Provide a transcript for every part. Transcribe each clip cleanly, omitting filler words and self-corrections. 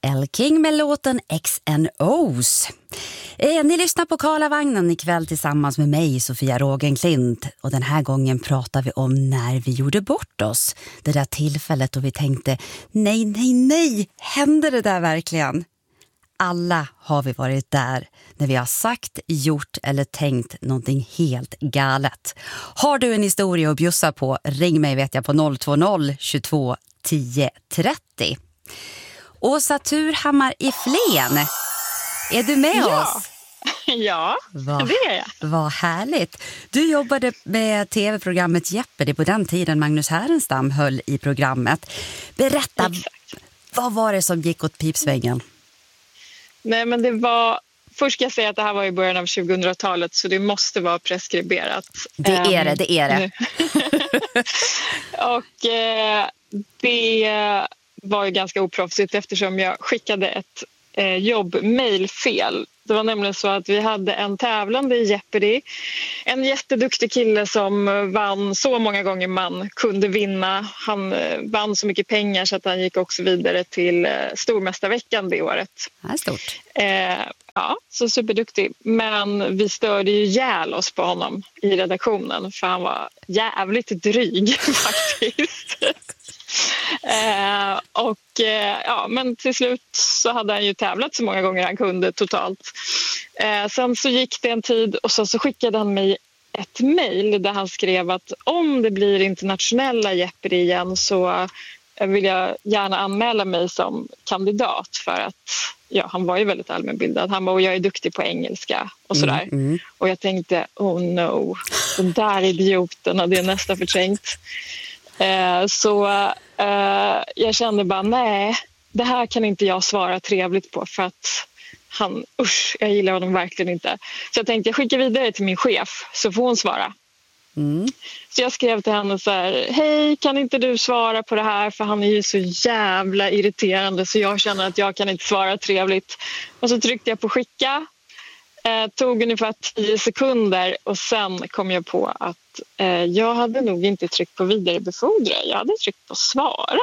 Elle King med låten X&O's. Ni lyssnar på Karlavagnen ikväll tillsammans med mig, Sofia Rogenklint. Och den här gången pratar vi om när vi gjorde bort oss. Det där tillfället då vi tänkte, nej, händer det där verkligen? Alla har vi varit där när vi har sagt, gjort eller tänkt någonting helt galet. Har du en historia att bjussa på, ring mig vet jag på 020 22 10 30. Åsa Turhammar i Flen, är du med oss? Ja, det är jag. Vad härligt. Du jobbade med tv-programmet Jeopardy på den tiden Magnus Härenstam höll i programmet. Berätta, vad var det som gick åt pipsvängen? Nej, men det var... Först ska jag säga att det här var i början av 2000-talet så det måste vara preskriberat. Det är det. Och det var ju ganska oproffsigt eftersom jag skickade ett jobbmail fel. Det var nämligen så att vi hade en tävlande i Jeopardy. En jätteduktig kille som vann så många gånger man kunde vinna. Han vann så mycket pengar så att han gick också vidare till stormästarveckan det året. Det är stort. Ja, så superduktig. Men vi störde ju ihjäl oss på honom i redaktionen för han var jävligt dryg faktiskt. Men till slut så hade han ju tävlat så många gånger han kunde totalt. Sen så gick det en tid och så skickade han mig ett mejl där han skrev att om det blir internationella Jeopardy igen så vill jag gärna anmäla mig som kandidat för att han var ju väldigt allmänbildad. Han bara, jag är duktig på engelska och sådär. Och jag tänkte, oh no, den där idioten hade jag nästan förträngt. Så jag kände bara, nej, det här kan inte jag svara trevligt på för att jag gillar honom verkligen inte. Så jag tänkte, jag skickar vidare till min chef så får hon svara. Så jag skrev till henne så här, hej, kan inte du svara på det här för han är ju så jävla irriterande så jag känner att jag kan inte svara trevligt. Och så tryckte jag på skicka. Tog ungefär 10 sekunder och sen kom jag på att jag hade nog inte tryckt på vidarebefordra. Jag hade tryckt på svara.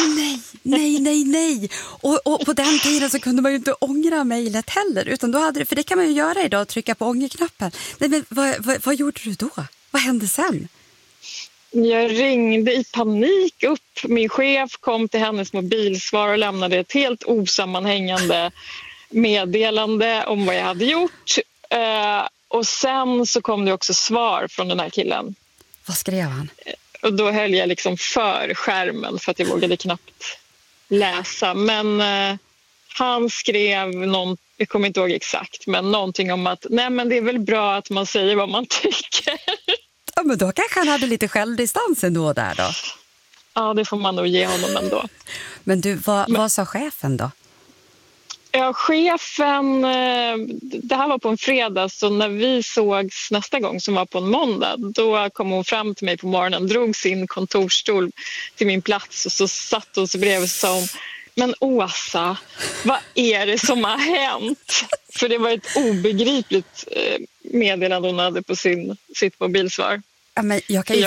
Nej. Och på den tiden så kunde man ju inte ångra mejlet heller. Utan då hade, för det kan man ju göra idag, trycka på ångerknappen. Nej, men vad gjorde du då? Vad hände sen? Jag ringde i panik upp. Min chef kom till hennes mobilsvar och lämnade ett helt osammanhängande meddelande om vad jag hade gjort. Och sen så kom det också svar från den här killen. Vad skrev han? Och då höll jag liksom för skärmen för att jag vågade knappt läsa. Men han skrev jag kommer inte ihåg exakt, men någonting om att nej, men det är väl bra att man säger vad man tycker. Ja, men då kanske han hade lite självdistans ändå där då. Ja, det får man nog ge honom ändå. Men du, vad sa chefen då? Ja, chefen, det här var på en fredag så när vi sågs nästa gång som var på en måndag då kom hon fram till mig på morgonen, drog sin kontorsstol till min plats och så satt hon så bredvid och sa hon, men Åsa, vad är det som har hänt? För det var ett obegripligt meddelande hon hade på sitt mobilsvar. Ja, men jag kan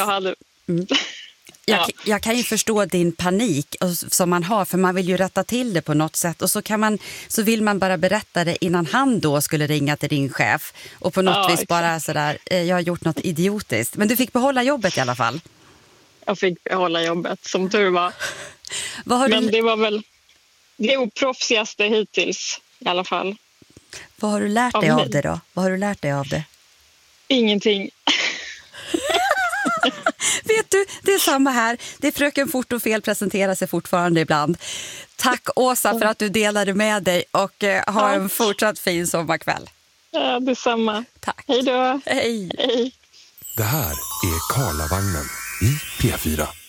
jag kan ju förstå din panik som man har, för man vill ju rätta till det på något sätt och så vill man bara berätta det innan han då skulle ringa till din chef och på något vis bara sådär, jag har gjort något idiotiskt. Men du fick behålla jobbet i alla fall. Jag fick behålla jobbet, som tur var. Men det var väl det oproffsigaste hittills i alla fall. Vad har du lärt dig av det då? Vad har du lärt dig av det? Ingenting. Vet du, det är samma här. Det är fröken fort och fel presenterar sig fortfarande ibland. Tack Åsa för att du delade med dig och ha en fortsatt fin sommarkväll. Ja, detsamma. Tack. Hej då. Hej. Hej. Det här är Karlavagnen i P4.